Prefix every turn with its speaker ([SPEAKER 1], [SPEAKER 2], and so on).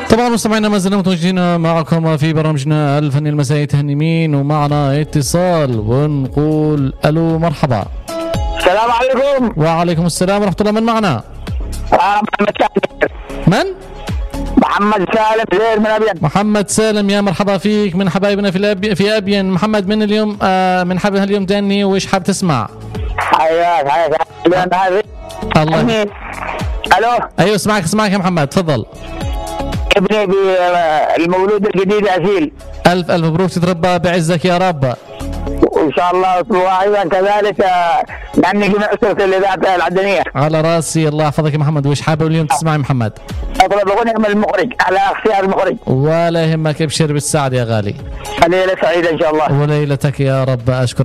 [SPEAKER 1] طبعا مستمعينا ما زلنا متواجدين معكم في برنامجنا الفني المسائي تهنمين، ومعنا اتصال ونقول الو مرحبا.
[SPEAKER 2] السلام عليكم.
[SPEAKER 1] وعليكم السلام ورحمة الله. من معنا؟
[SPEAKER 2] محمد سالم.
[SPEAKER 1] من؟
[SPEAKER 2] محمد سالم زير من أبين.
[SPEAKER 1] محمد سالم، يا مرحبا فيك من حبايبنا في أبين. محمد من اليوم من حابب اليوم تهني وإيش حاب تسمع؟
[SPEAKER 2] حياك
[SPEAKER 1] الله.
[SPEAKER 2] الو.
[SPEAKER 1] ايوه اسمعك يا محمد، تفضل.
[SPEAKER 2] ابني بالمولود الجديد أسيل.
[SPEAKER 1] الف مبروك، تتربى بعزك يا رب.
[SPEAKER 2] وان شاء الله وايضا كذلك لاني من اسره الاذاعه العدنيه.
[SPEAKER 1] على راسي، الله يحفظك يا محمد. وإيش حابب اليوم تسمع يا محمد؟
[SPEAKER 2] اطلب اغنيه من المخرج على اختيار المخرج.
[SPEAKER 1] ولا يهمك، ابشر بالسعد يا غالي.
[SPEAKER 2] ليله سعيده ان شاء الله.
[SPEAKER 1] وليلتك يا رب. اشكر